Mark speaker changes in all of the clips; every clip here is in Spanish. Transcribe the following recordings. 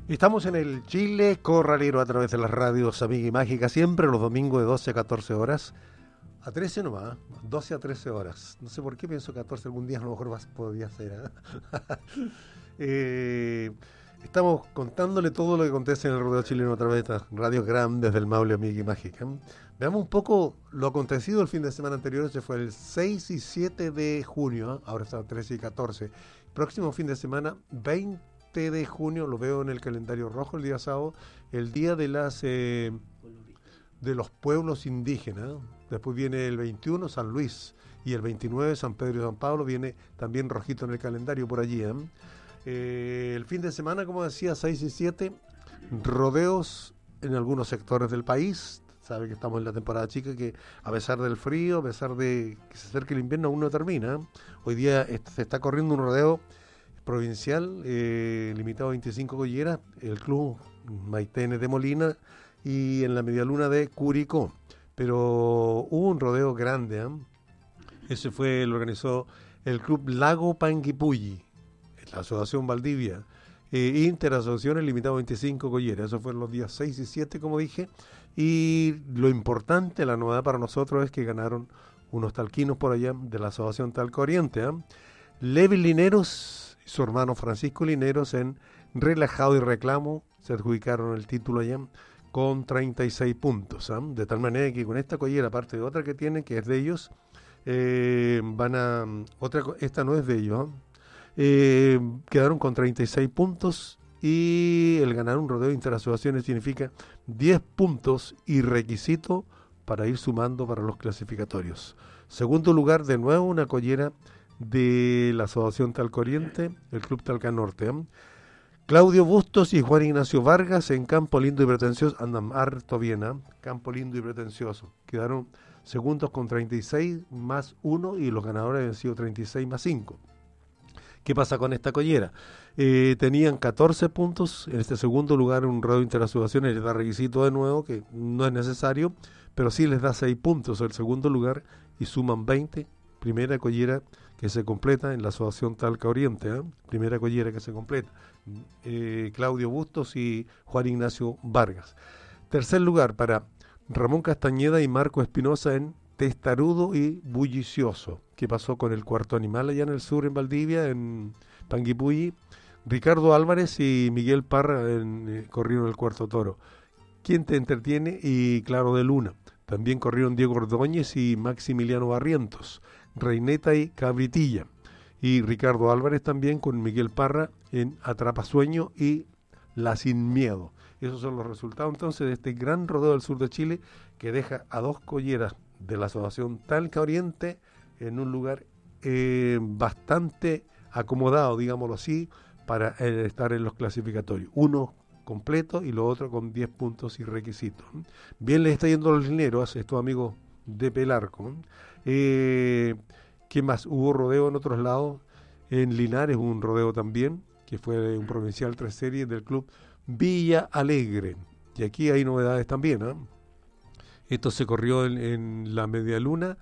Speaker 1: Estamos en el Chile Corralero a través de las radios Amiga y Mágica, siempre los domingos de 12 a 14 horas. A 13 nomás, 12 a 13 horas. No sé por qué pienso 14, algún día a lo mejor podría ser. Estamos contándole todo lo que acontece en el rodeo chileno a través de estas radios grandes del Maule Amiga y Mágica. Veamos un poco lo acontecido el fin de semana anterior. Ese fue el 6 y 7 de junio, ahora está 13 y 14. Próximo fin de semana, 20 de junio, lo veo en el calendario rojo el día sábado, el día de los pueblos indígenas. Después viene el 21 San Luis y el 29 San Pedro y San Pablo, viene también rojito en el calendario por allí. El fin de semana, como decía, 6 y 7, rodeos en algunos sectores del país. Sabe que estamos en la temporada chica, que a pesar del frío, a pesar de que se acerque el invierno, aún no termina. Hoy día se está corriendo un rodeo provincial, limitado a 25 colleras, el club Maitene de Molina y en la medialuna de Curicó. Pero hubo un rodeo grande, ese lo organizó el club Lago Panguipulli, la asociación Valdivia, interasociaciones limitado a 25 colleras. Eso fue los días 6 y 7, como dije, y lo importante, la novedad para nosotros es que ganaron unos talquinos por allá de la asociación Talco Oriente, Levi Lineros y su hermano Francisco Lineros en relajado y reclamo se adjudicaron el título allá con 36 puntos, de tal manera que con esta collera, aparte de otra que tienen, que es de ellos, esta no es de ellos, quedaron con 36 puntos y el ganar un rodeo de interasociaciones significa 10 puntos y requisito para ir sumando para los clasificatorios. Segundo lugar, de nuevo una collera de la Asociación Talco Oriente, el Club Talca Norte. Claudio Bustos y Juan Ignacio Vargas en Campo Lindo y Pretencioso, andan harto bien, Campo Lindo y Pretencioso. Quedaron segundos con 36 más 1 y los ganadores habían sido 36 más 5. ¿Qué pasa con esta collera? Tenían 14 puntos, en este segundo lugar un rodeo de interasociaciones les da requisito de nuevo, que no es necesario, pero sí les da 6 puntos el segundo lugar y suman 20, primera collera que se completa en la Asociación Talca Oriente, primera collera que se completa, Claudio Bustos y Juan Ignacio Vargas. Tercer lugar para Ramón Castañeda y Marco Espinosa en Testarudo y Bullicioso. ¿Qué pasó con el cuarto animal allá en el sur, en Valdivia, en Panguipulli? Ricardo Álvarez y Miguel Parra corrieron el cuarto toro. ¿Quién te entretiene? Y Claro de Luna. También corrieron Diego Ordóñez y Maximiliano Barrientos, Reineta y Cabritilla. Y Ricardo Álvarez también con Miguel Parra en Atrapasueño y La Sin Miedo. Esos son los resultados entonces de este gran rodeo del sur de Chile que deja a dos colleras de la Asociación Talca Oriente en un lugar bastante acomodado, digámoslo así, para estar en los clasificatorios. Uno completo y lo otro con 10 puntos y requisitos. Bien les está yendo los lineros a estos amigos de Pelarco. ¿Qué más? Hubo rodeo en otros lados. En Linares hubo un rodeo también, que fue un provincial 3 series del club Villa Alegre. Y aquí hay novedades también. Esto se corrió en la medialuna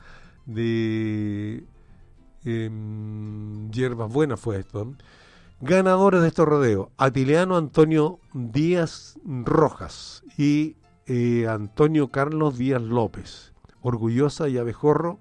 Speaker 1: de Hierbas Buenas fue esto. Ganadores de estos rodeos: Atiliano Antonio Díaz Rojas y Antonio Carlos Díaz López. Orgullosa y Abejorro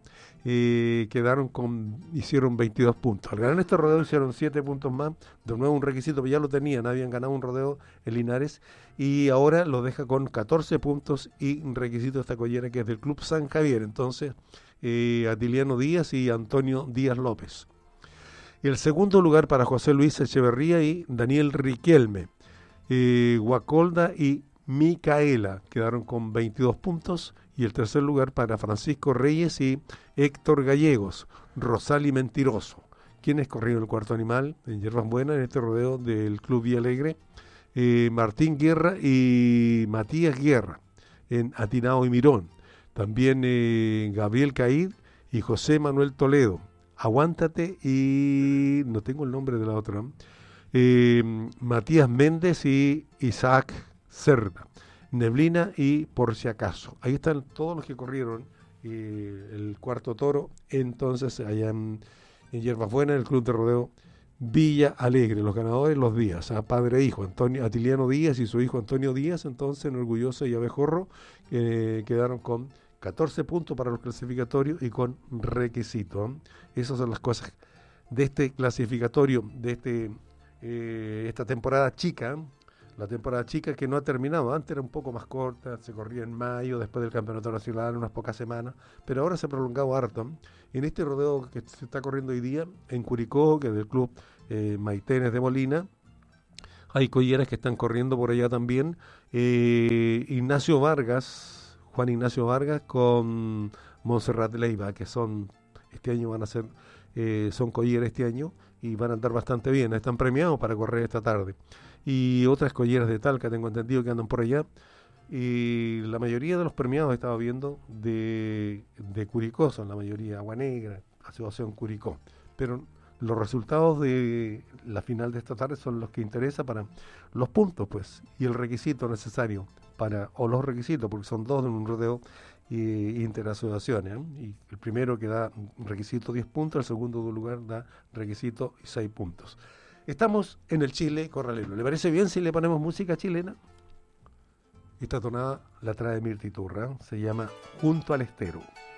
Speaker 1: hicieron 22 puntos. Al ganar este rodeo hicieron 7 puntos más. De nuevo un requisito, pero ya lo tenían, habían ganado un rodeo en Linares y ahora lo deja con 14 puntos y un requisito esta collera que es del Club San Javier. Entonces, Atiliano Díaz y Antonio Díaz López. Y el segundo lugar para José Luis Echeverría y Daniel Riquelme. Guacolda y Micaela quedaron con 22 puntos. Y el tercer lugar para Francisco Reyes y Héctor Gallegos, Rosal y Mentiroso. ¿Quiénes corrieron el cuarto animal en Hierbas Buenas en este rodeo del Club Villa Alegre? Martín Guerra y Matías Guerra en Atinao y Mirón. También Gabriel Caíd y José Manuel Toledo. Aguántate y no tengo el nombre de la otra. Matías Méndez y Isaac Cerda. Neblina y Por Si Acaso. Ahí están todos los que corrieron el cuarto toro. Entonces, allá en Hierbas Buenas, el Club de Rodeo Villa Alegre, los ganadores, los Díaz, padre e hijo, Atiliano Díaz y su hijo Antonio Díaz, entonces en Orgulloso y Abejorro, quedaron con 14 puntos para los clasificatorios y con requisito. Esas son las cosas de este clasificatorio, de esta temporada chica. La temporada chica que no ha terminado, antes era un poco más corta, se corría en mayo, después del Campeonato Nacional, unas pocas semanas, pero ahora se ha prolongado harto. En este rodeo que se está corriendo hoy día, en Curicó, que es del club Maitenes de Molina, hay colleras que están corriendo por allá también. Ignacio Vargas, Juan Ignacio Vargas con Montserrat Leiva, que este año van a ser, son colleras este año y van a andar bastante bien, están premiados para correr esta tarde. Y otras colleras de Talca, tengo entendido que andan por allá. Y la mayoría de los premiados estaba viendo de Curicó, son la mayoría Agua Negra, Asociación Curicó. Pero los resultados de la final de esta tarde son los que interesan para los puntos, pues, y el requisito necesario o los requisitos, porque son dos en un rodeo interasociaciones, y el primero que da requisito 10 puntos, el segundo lugar da requisito 6 puntos. Estamos en el Chile Corralero. ¿Le parece bien si le ponemos música chilena? Esta tonada la trae Mirta Iturra, se llama Junto al Estero.